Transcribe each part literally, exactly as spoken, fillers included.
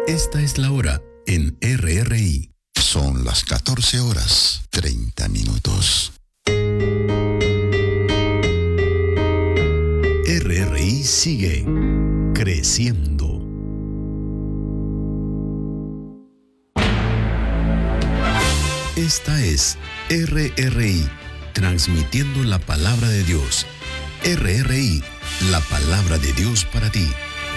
Esta es la hora en R R I. Son las catorce horas, treinta minutos. R R I sigue creciendo. Esta es R R I, transmitiendo la palabra de Dios. R R I, la palabra de Dios para ti.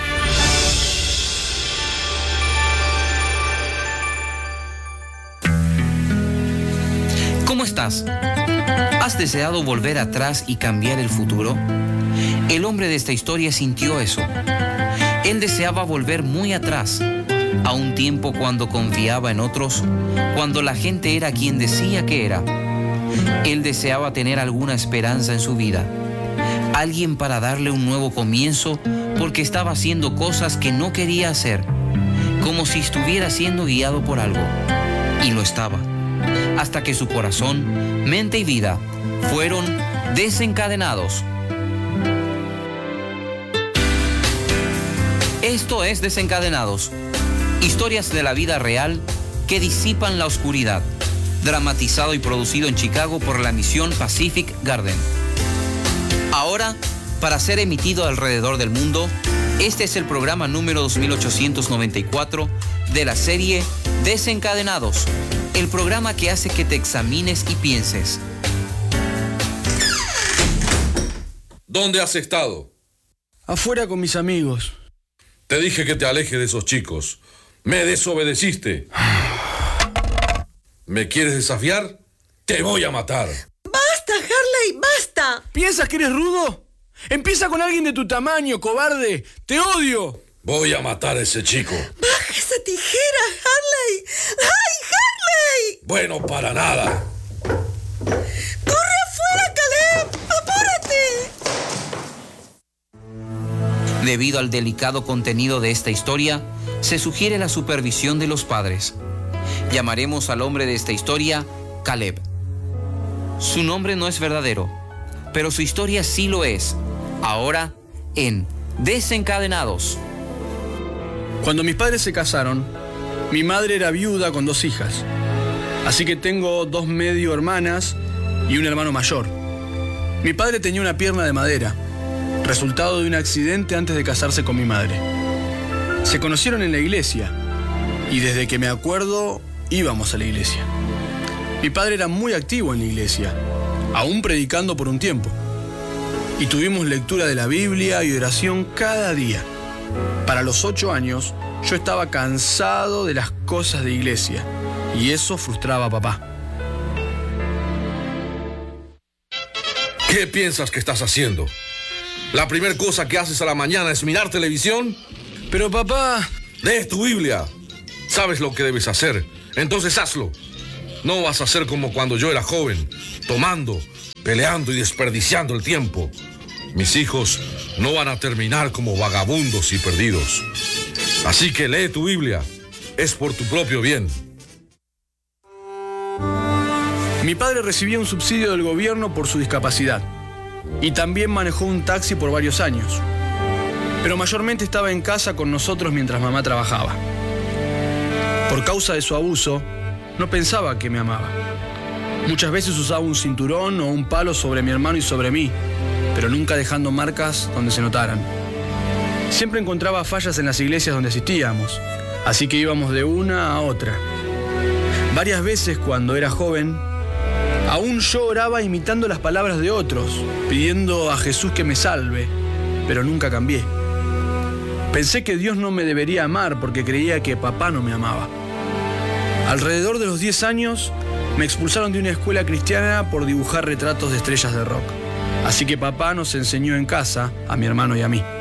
¿Cómo estás? ¿Has deseado volver atrás y cambiar el futuro? El hombre de esta historia sintió eso. Él deseaba volver muy atrás, a un tiempo cuando confiaba en otros, cuando la gente era quien decía que era. Él deseaba tener alguna esperanza en su vida, alguien para darle un nuevo comienzo, porque estaba haciendo cosas que no quería hacer, como si estuviera siendo guiado por algo. Y lo estaba, hasta que su corazón, mente y vida fueron desencadenados. Esto es Desencadenados, historias de la vida real que disipan la oscuridad, dramatizado y producido en Chicago por la misión Pacific Garden. Ahora, para ser emitido alrededor del mundo, este es el programa número dos mil ochocientos noventa y cuatro de la serie Desencadenados, el programa que hace que te examines y pienses. ¿Dónde has estado? Afuera con mis amigos. Te dije que te alejes de esos chicos. Me desobedeciste. ¿Me quieres desafiar? Te voy a matar. ¡Basta, Harley! ¡Basta! ¿Piensas que eres rudo? Empieza con alguien de tu tamaño, cobarde. ¡Te odio! Voy a matar a ese chico. ¡Baja esa tijera, Harley! ¡Ay, Harley! Bueno, para nada. ¡Corre afuera, Caleb! ¡Apúrate! Debido al delicado contenido de esta historia, se sugiere la supervisión de los padres. Llamaremos al hombre de esta historia Caleb. Su nombre no es verdadero, pero su historia sí lo es. Ahora, en Desencadenados. Cuando mis padres se casaron, mi madre era viuda con dos hijas. Así que tengo dos medio hermanas y un hermano mayor. Mi padre tenía una pierna de madera, resultado de un accidente antes de casarse con mi madre. Se conocieron en la iglesia y desde que me acuerdo íbamos a la iglesia. Mi padre era muy activo en la iglesia, aún predicando por un tiempo. Y tuvimos lectura de la Biblia y oración cada día. Para los ocho años, yo estaba cansado de las cosas de iglesia y eso frustraba a papá. ¿Qué piensas que estás haciendo? ¿La primera cosa que haces a la mañana es mirar televisión? Pero papá... Lee tu Biblia. Sabes lo que debes hacer, entonces hazlo. No vas a ser como cuando yo era joven, tomando, peleando y desperdiciando el tiempo. Mis hijos no van a terminar como vagabundos y perdidos. Así que lee tu Biblia. Es por tu propio bien. Mi padre recibía un subsidio del gobierno por su discapacidad y también manejó un taxi por varios años. Pero mayormente estaba en casa con nosotros mientras mamá trabajaba. Por causa de su abuso, no pensaba que me amaba. Muchas veces usaba un cinturón o un palo sobre mi hermano y sobre mí, pero nunca dejando marcas donde se notaran. Siempre encontraba fallas en las iglesias donde asistíamos, así que íbamos de una a otra. Varias veces cuando era joven, aún yo oraba imitando las palabras de otros, pidiendo a Jesús que me salve, pero nunca cambié. Pensé que Dios no me debería amar porque creía que papá no me amaba. Alrededor de los diez años, me expulsaron de una escuela cristiana por dibujar retratos de estrellas de rock. Así que papá nos enseñó en casa, a mi hermano y a mí.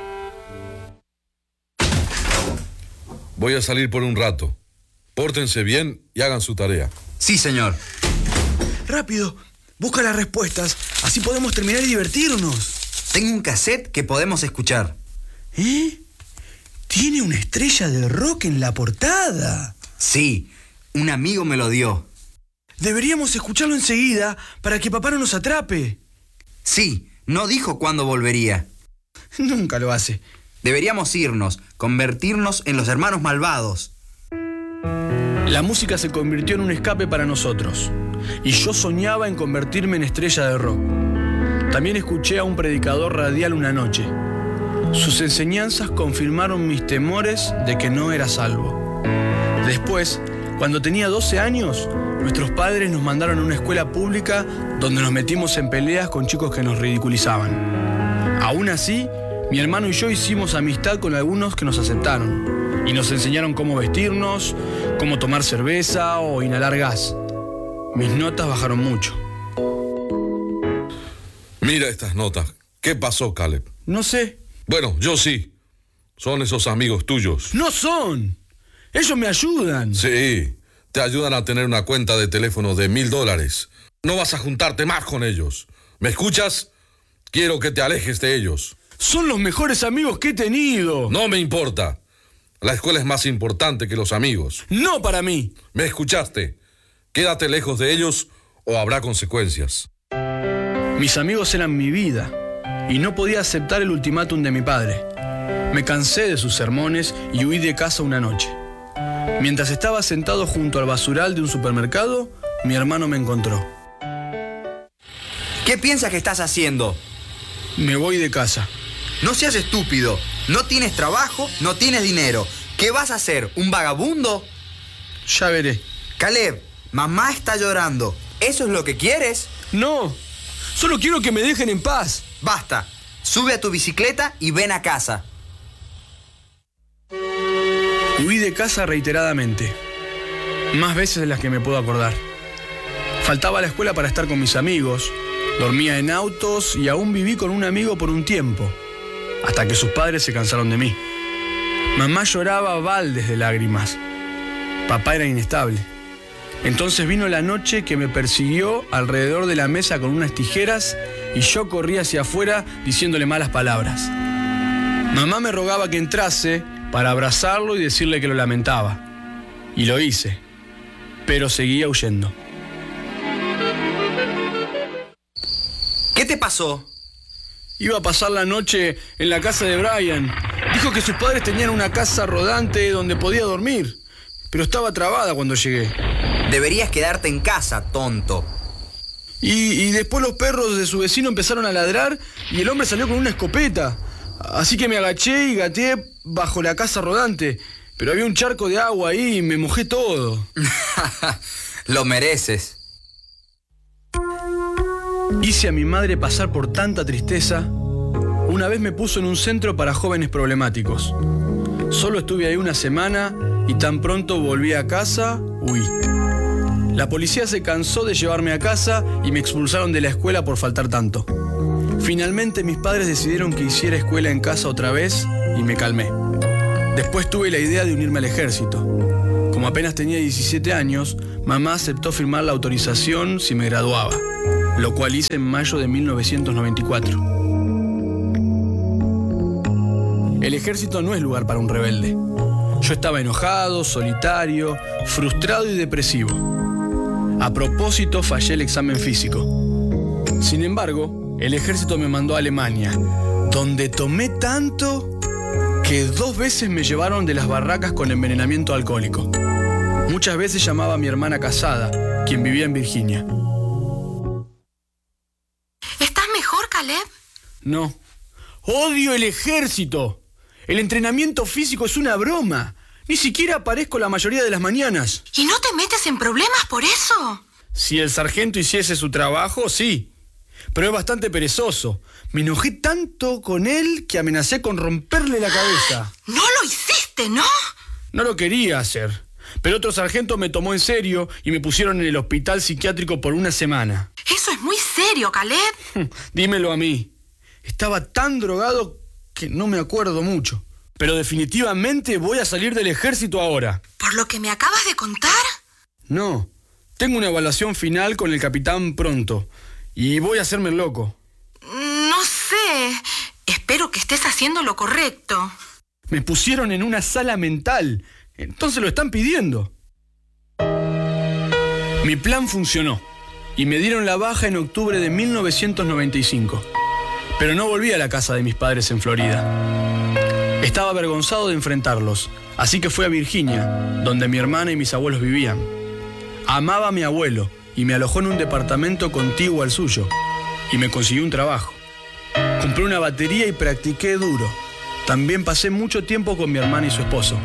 Voy a salir por un rato. Pórtense bien y hagan su tarea. Sí, señor. Rápido, busca las respuestas, así podemos terminar y divertirnos. Tengo un cassette que podemos escuchar. ¿Eh? Tiene una estrella de rock en la portada. Sí, un amigo me lo dio. Deberíamos escucharlo enseguida para que papá no nos atrape. Sí, no dijo cuándo volvería. Nunca lo hace. Deberíamos irnos, convertirnos en los hermanos malvados. La música se convirtió en un escape para nosotros, y yo soñaba en convertirme en estrella de rock. También escuché a un predicador radial una noche. Sus enseñanzas confirmaron mis temores de que no era salvo. Después, cuando tenía doce años, nuestros padres nos mandaron a una escuela pública donde nos metimos en peleas con chicos que nos ridiculizaban. Aún así, mi hermano y yo hicimos amistad con algunos que nos aceptaron y nos enseñaron cómo vestirnos, cómo tomar cerveza o inhalar gas. Mis notas bajaron mucho. Mira estas notas. ¿Qué pasó, Caleb? No sé. Bueno, yo sí. Son esos amigos tuyos. ¡No son! ¡Ellos me ayudan! Sí, te ayudan a tener una cuenta de teléfono de mil dólares. No vas a juntarte más con ellos. ¿Me escuchas? Quiero que te alejes de ellos. ¡Son los mejores amigos que he tenido! No me importa. La escuela es más importante que los amigos. ¡No para mí! ¿Me escuchaste? Quédate lejos de ellos o habrá consecuencias. Mis amigos eran mi vida y no podía aceptar el ultimátum de mi padre. Me cansé de sus sermones y huí de casa una noche. Mientras estaba sentado junto al basural de un supermercado, mi hermano me encontró. ¿Qué piensas que estás haciendo? Me voy de casa. No seas estúpido. No tienes trabajo, no tienes dinero. ¿Qué vas a hacer? ¿Un vagabundo? Ya veré. Caleb, mamá está llorando. ¿Eso es lo que quieres? No, solo quiero que me dejen en paz. Basta. Sube a tu bicicleta y ven a casa. Huí de casa reiteradamente. Más veces de las que me puedo acordar. Faltaba a la escuela para estar con mis amigos. Dormía en autos y aún viví con un amigo por un tiempo, hasta que sus padres se cansaron de mí. Mamá lloraba a baldes de lágrimas. Papá era inestable. Entonces vino la noche que me persiguió alrededor de la mesa con unas tijeras y yo corrí hacia afuera diciéndole malas palabras. Mamá me rogaba que entrase para abrazarlo y decirle que lo lamentaba. Y lo hice, pero seguía huyendo. ¿Qué te pasó? Iba a pasar la noche en la casa de Brian. Dijo que sus padres tenían una casa rodante donde podía dormir, pero estaba trabada cuando llegué. Deberías quedarte en casa, tonto. Y, y después los perros de su vecino empezaron a ladrar y el hombre salió con una escopeta. Así que me agaché y gateé bajo la casa rodante, pero había un charco de agua ahí y me mojé todo. Lo mereces. Hice a mi madre pasar por tanta tristeza. Una vez me puso en un centro para jóvenes problemáticos. Solo estuve ahí una semana y tan pronto volví a casa, huí. La policía se cansó de llevarme a casa y me expulsaron de la escuela por faltar tanto. Finalmente mis padres decidieron que hiciera escuela en casa otra vez y me calmé. Después tuve la idea de unirme al ejército. Como apenas tenía diecisiete años, mamá aceptó firmar la autorización si me graduaba, lo cual hice en mayo de mil novecientos noventa y cuatro. El ejército no es lugar para un rebelde. Yo estaba enojado, solitario, frustrado y depresivo. A propósito, fallé el examen físico. Sin embargo, el ejército me mandó a Alemania, donde tomé tanto que dos veces me llevaron de las barracas con envenenamiento alcohólico. Muchas veces llamaba a mi hermana casada, quien vivía en Virginia. ¿Estás mejor, Caleb? No. ¡Odio el ejército! El entrenamiento físico es una broma. Ni siquiera aparezco la mayoría de las mañanas. ¿Y no te metes en problemas por eso? Si el sargento hiciese su trabajo, sí. Pero es bastante perezoso. Me enojé tanto con él que amenacé con romperle la cabeza. ¡No lo hiciste, ¿no? No lo quería hacer. Pero otro sargento me tomó en serio y me pusieron en el hospital psiquiátrico por una semana. Eso es muy serio, Caleb. Dímelo a mí. Estaba tan drogado que no me acuerdo mucho. Pero definitivamente voy a salir del ejército ahora. ¿Por lo que me acabas de contar? No. Tengo una evaluación final con el capitán pronto. Y voy a hacerme el loco. No sé. Espero que estés haciendo lo correcto. Me pusieron en una sala mental. Entonces lo están pidiendo. Mi plan funcionó. Y me dieron la baja en octubre de mil novecientos noventa y cinco. Pero no volví a la casa de mis padres en Florida. Estaba avergonzado de enfrentarlos, así que fui a Virginia, donde mi hermana y mis abuelos vivían. Amaba a mi abuelo y me alojó en un departamento contiguo al suyo, y me consiguió un trabajo. Compré una batería y practiqué duro. También pasé mucho tiempo con mi hermana y su esposo.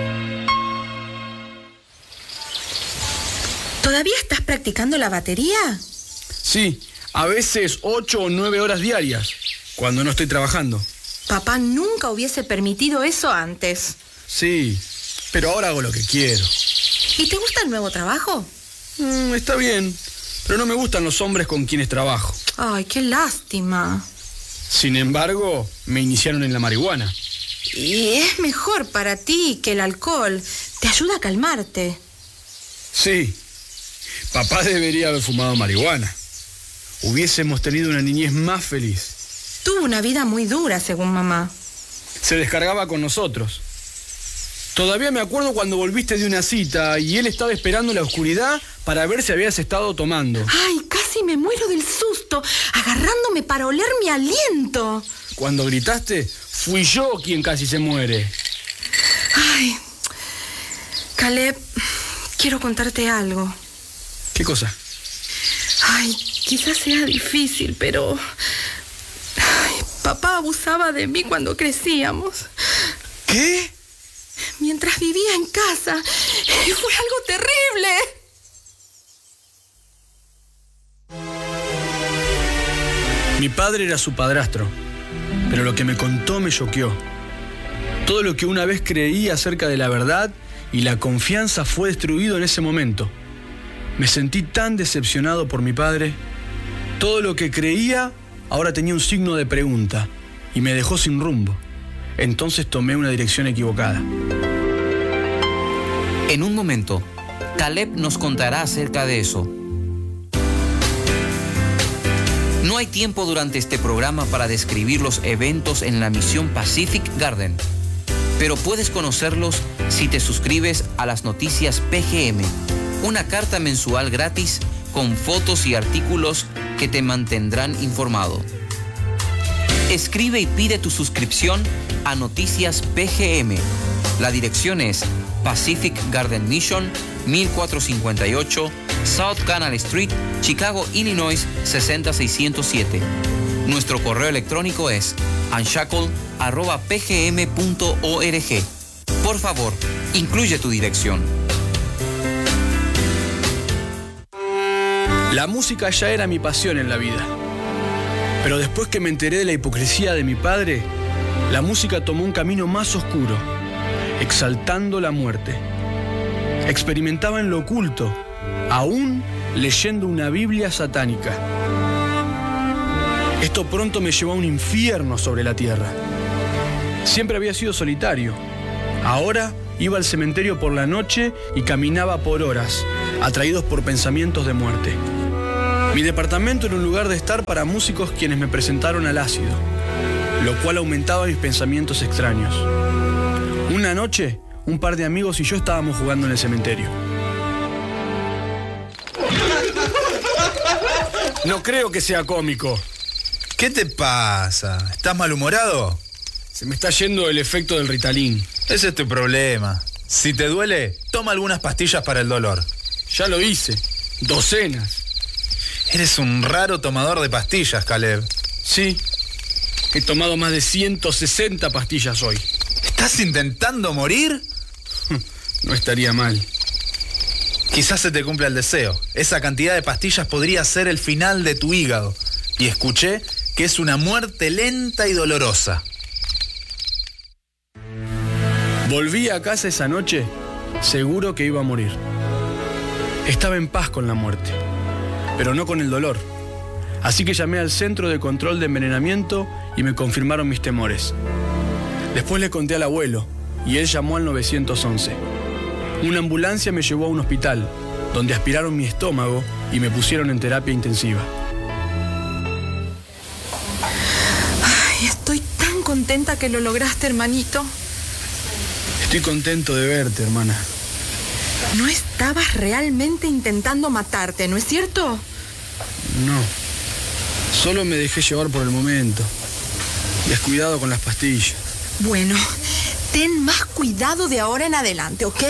¿Todavía estás practicando la batería? Sí, a veces ocho o nueve horas diarias, cuando no estoy trabajando. Papá nunca hubiese permitido eso antes. Sí, pero ahora hago lo que quiero. ¿Y te gusta el nuevo trabajo? Mm, está bien, pero no me gustan los hombres con quienes trabajo. Ay, qué lástima. Sin embargo, me iniciaron en la marihuana. Y es mejor para ti que el alcohol. Te ayuda a calmarte. Sí, papá debería haber fumado marihuana. Hubiésemos tenido una niñez más feliz. Tuvo una vida muy dura, según mamá. Se descargaba con nosotros. Todavía me acuerdo cuando volviste de una cita y él estaba esperando en la oscuridad para ver si habías estado tomando. Ay, casi me muero del susto, agarrándome para oler mi aliento. Cuando gritaste, fui yo quien casi se muere. Ay, Caleb, quiero contarte algo. ¿Qué cosa? Ay, quizás sea difícil, pero... Ay, papá abusaba de mí cuando crecíamos. ¿Qué? Mientras vivía en casa. Fue algo terrible. Mi padre era su padrastro, pero lo que me contó me choqueó. Todo lo que una vez creí acerca de la verdad y la confianza fue destruido en ese momento. Me sentí tan decepcionado por mi padre. Todo lo que creía ahora tenía un signo de pregunta y me dejó sin rumbo. Entonces tomé una dirección equivocada. En un momento, Caleb nos contará acerca de eso. No hay tiempo durante este programa para describir los eventos en la misión Pacific Garden, pero puedes conocerlos si te suscribes a las noticias P G M, una carta mensual gratis con fotos y artículos que te mantendrán informado. Escribe y pide tu suscripción a Noticias P G M. La dirección es Pacific Garden Mission, mil cuatrocientos cincuenta y ocho, South Canal Street, Chicago, Illinois, sesenta mil seiscientos siete. Nuestro correo electrónico es unshackle arroba p g m punto org. Por favor, incluye tu dirección. La música ya era mi pasión en la vida. Pero después que me enteré de la hipocresía de mi padre, la música tomó un camino más oscuro, exaltando la muerte. Experimentaba en lo oculto, aún leyendo una Biblia satánica. Esto pronto me llevó a un infierno sobre la tierra. Siempre había sido solitario. Ahora iba al cementerio por la noche y caminaba por horas, atraídos por pensamientos de muerte. Mi departamento era un lugar de estar para músicos quienes me presentaron al ácido, lo cual aumentaba mis pensamientos extraños. Una noche, un par de amigos y yo estábamos jugando en el cementerio. No creo que sea cómico. ¿Qué te pasa? ¿Estás malhumorado? Se me está yendo el efecto del Ritalin. Ese es tu problema. Si te duele, toma algunas pastillas para el dolor. Ya lo hice. Docenas. Eres un raro tomador de pastillas, Caleb. Sí. He tomado más de ciento sesenta pastillas hoy. ¿Estás intentando morir? No estaría mal. Quizás se te cumpla el deseo. Esa cantidad de pastillas podría ser el final de tu hígado. Y escuché que es una muerte lenta y dolorosa. Volví a casa esa noche, seguro que iba a morir. Estaba en paz con la muerte, pero no con el dolor. Así que llamé al Centro de Control de Envenenamiento y me confirmaron mis temores. Después le conté al abuelo y él llamó al nueve once. Una ambulancia me llevó a un hospital, donde aspiraron mi estómago y me pusieron en terapia intensiva. Ay, estoy tan contenta que lo lograste, hermanito. Estoy contento de verte, hermana. No estabas realmente intentando matarte, ¿no es cierto? No. Solo me dejé llevar por el momento. Descuidado con las pastillas. Bueno, Ten más cuidado de ahora en adelante, ¿ok?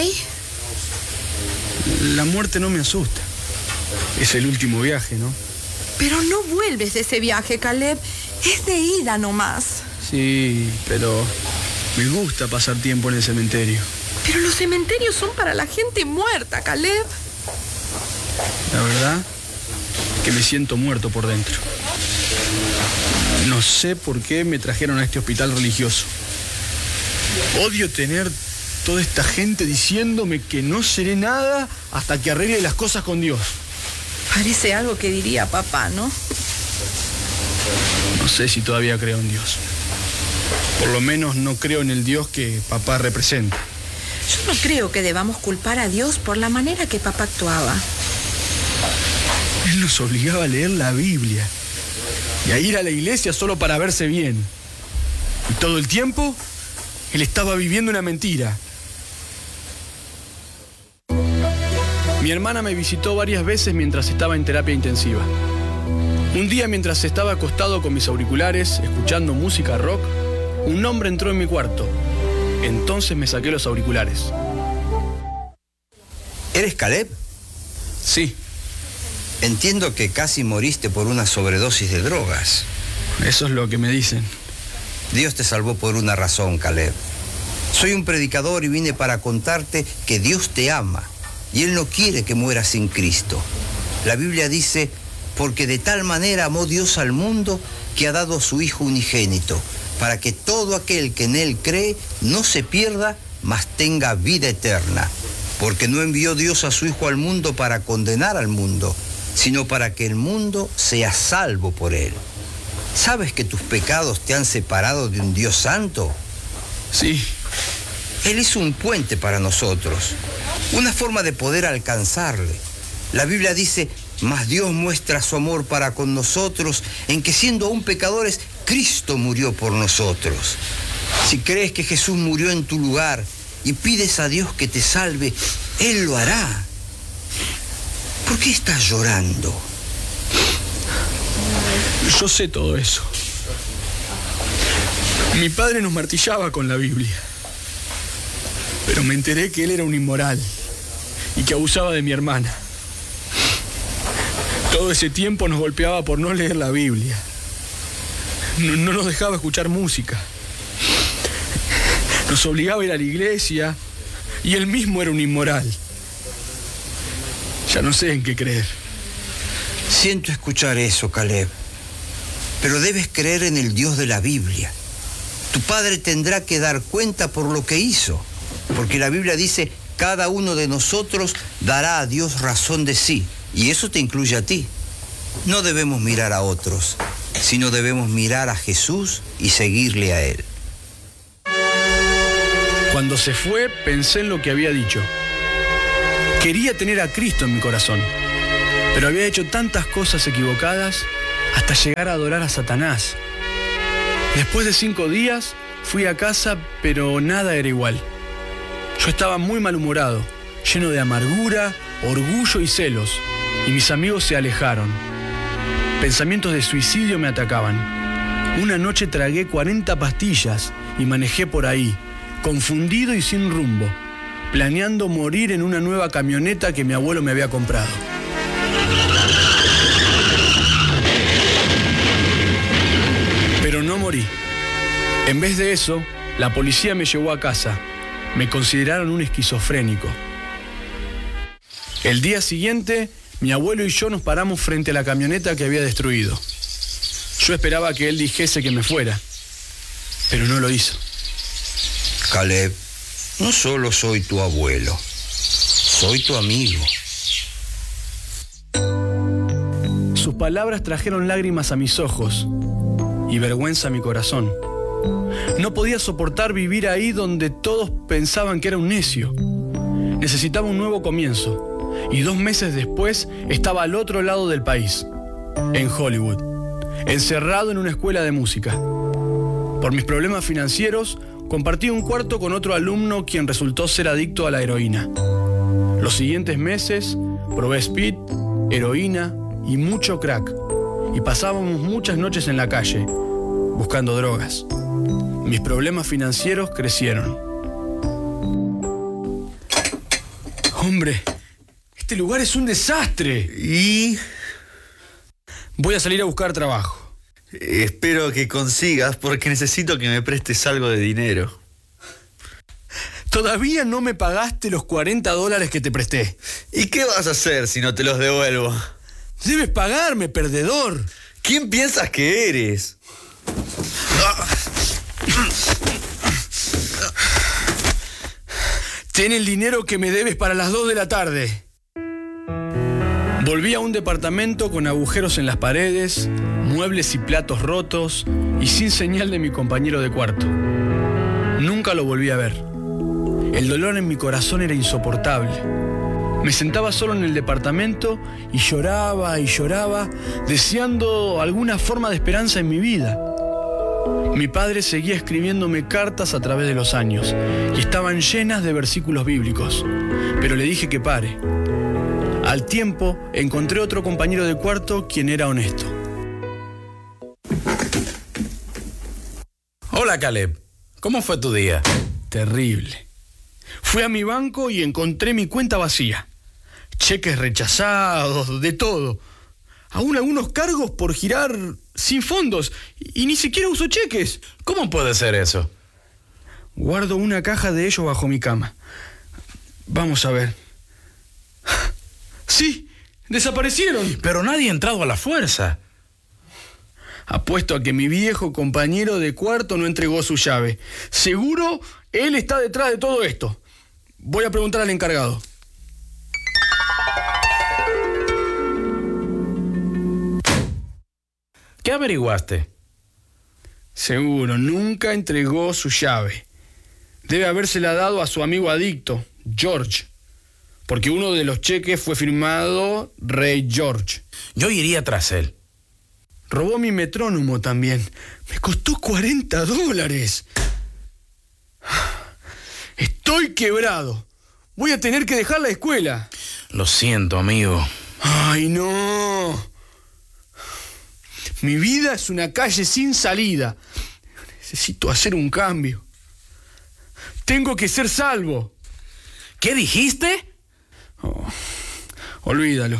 La muerte no me asusta. Es el último viaje, ¿no? Pero no vuelves de ese viaje, Caleb. Es de ida nomás. Sí, pero me gusta pasar tiempo en el cementerio. Pero los cementerios son para la gente muerta, Caleb. La verdad que me siento muerto por dentro. No sé por qué me trajeron a este hospital religioso. Odio tener toda esta gente diciéndome que no seré nada hasta que arregle las cosas con Dios. Parece algo que diría papá, ¿no? No sé si todavía creo en Dios. Por lo menos no creo en el Dios que papá representa. Yo no creo que debamos culpar a Dios por la manera que papá actuaba. Él nos obligaba a leer la Biblia y a ir a la iglesia solo para verse bien. Y todo el tiempo, él estaba viviendo una mentira. Mi hermana me visitó varias veces mientras estaba en terapia intensiva. Un día, mientras estaba acostado con mis auriculares, escuchando música rock, un hombre entró en mi cuarto. Entonces me saqué los auriculares. ¿Eres Caleb? Sí. Entiendo que casi moriste por una sobredosis de drogas. Eso es lo que me dicen. Dios te salvó por una razón, Caleb. Soy un predicador y vine para contarte que Dios te ama y Él no quiere que mueras sin Cristo. La Biblia dice, porque de tal manera amó Dios al mundo que ha dado a su Hijo unigénito, para que todo aquel que en Él cree no se pierda, mas tenga vida eterna. Porque no envió Dios a su Hijo al mundo para condenar al mundo, sino para que el mundo sea salvo por Él. ¿Sabes que tus pecados te han separado de un Dios santo? Sí. Él hizo un puente para nosotros, una forma de poder alcanzarle. La Biblia dice, mas Dios muestra su amor para con nosotros en que siendo aún pecadores, Cristo murió por nosotros. Si crees que Jesús murió en tu lugar y pides a Dios que te salve, Él lo hará. ¿Por qué estás llorando? Yo sé todo eso. Mi padre nos martillaba con la Biblia. Pero me enteré que él era un inmoral y que abusaba de mi hermana. Todo ese tiempo nos golpeaba por no leer la Biblia. No, no nos dejaba escuchar música. Nos obligaba a ir a la iglesia y él mismo era un inmoral. Ya no sé en qué creer. Siento escuchar eso, Caleb. Pero debes creer en el Dios de la Biblia. Tu padre tendrá que dar cuenta por lo que hizo. Porque la Biblia dice, cada uno de nosotros dará a Dios razón de sí. Y eso te incluye a ti. No debemos mirar a otros, sino debemos mirar a Jesús y seguirle a Él. Cuando se fue, pensé en lo que había dicho. Quería tener a Cristo en mi corazón, pero había hecho tantas cosas equivocadas hasta llegar a adorar a Satanás. Después de cinco días, fui a casa, pero nada era igual. Yo estaba muy malhumorado, lleno de amargura, orgullo y celos, y mis amigos se alejaron. Pensamientos de suicidio me atacaban. Una noche tragué cuarenta pastillas y manejé por ahí, confundido y sin rumbo, planeando morir en una nueva camioneta que mi abuelo me había comprado. Pero no morí. En vez de eso, la policía me llevó a casa. Me consideraron un esquizofrénico. El día siguiente, mi abuelo y yo nos paramos frente a la camioneta que había destruido. Yo esperaba que él dijese que me fuera, pero no lo hizo. Caleb, no solo soy tu abuelo, soy tu amigo. Sus palabras trajeron lágrimas a mis ojos y vergüenza a mi corazón. No podía soportar vivir ahí donde todos pensaban que era un necio. Necesitaba un nuevo comienzo, y dos meses después estaba al otro lado del país, en Hollywood, encerrado en una escuela de música. Por mis problemas financieros, compartí un cuarto con otro alumno quien resultó ser adicto a la heroína. Los siguientes meses probé speed, heroína y mucho crack, y pasábamos muchas noches en la calle, buscando drogas. Mis problemas financieros crecieron. Hombre, este lugar es un desastre. ¿Y? Voy a salir a buscar trabajo. Espero que consigas porque necesito que me prestes algo de dinero. Todavía no me pagaste los cuarenta dólares que te presté. ¿Y qué vas a hacer si no te los devuelvo? Debes pagarme, perdedor. ¿Quién piensas que eres? Ten el dinero que me debes para las dos de la tarde. Volví a un departamento con agujeros en las paredes, muebles y platos rotos y sin señal de mi compañero de cuarto. Nunca lo volví a ver. El dolor en mi corazón era insoportable. Me sentaba solo en el departamento y lloraba y lloraba, deseando alguna forma de esperanza en mi vida. Mi padre seguía escribiéndome cartas a través de los años y estaban llenas de versículos bíblicos, pero le dije que pare. Al tiempo, encontré otro compañero de cuarto quien era honesto. Hola, Caleb. ¿Cómo fue tu día? Terrible. Fui a mi banco y encontré mi cuenta vacía. Cheques rechazados, de todo. Aún algunos cargos por girar sin fondos. Y ni siquiera uso cheques. ¿Cómo puede ser eso? Guardo una caja de ellos bajo mi cama. Vamos a ver. ¡Sí! ¡Desaparecieron! Pero nadie ha entrado a la fuerza. Apuesto a que mi viejo compañero de cuarto no entregó su llave. Seguro él está detrás de todo esto. Voy a preguntar al encargado. ¿Qué averiguaste? Seguro, nunca entregó su llave. Debe habérsela dado a su amigo adicto, George. Porque uno de los cheques fue firmado Rey George. Yo iría tras él. Robó mi metrónomo también. Me costó cuarenta dólares. Estoy quebrado. Voy a tener que dejar la escuela. Lo siento, amigo. ¡Ay, no! Mi vida es una calle sin salida. Necesito hacer un cambio. Tengo que ser salvo. ¿Qué dijiste? Oh, olvídalo.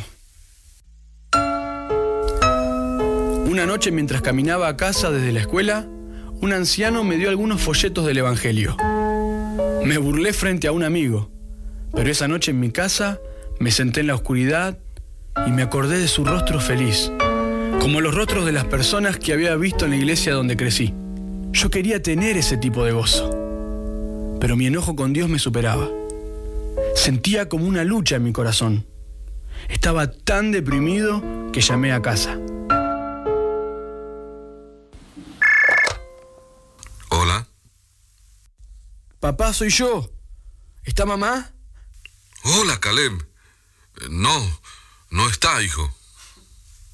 Una noche, mientras caminaba a casa desde la escuela, un anciano me dio algunos folletos del Evangelio. Me burlé frente a un amigo, pero esa noche en mi casa me senté en la oscuridad y me acordé de su rostro feliz, como los rostros de las personas que había visto en la iglesia donde crecí. Yo quería tener ese tipo de gozo, pero mi enojo con Dios me superaba. Sentía como una lucha en mi corazón. Estaba tan deprimido que llamé a casa. Hola. Papá, soy yo. ¿Está mamá? Hola, Caleb. No, no está, hijo.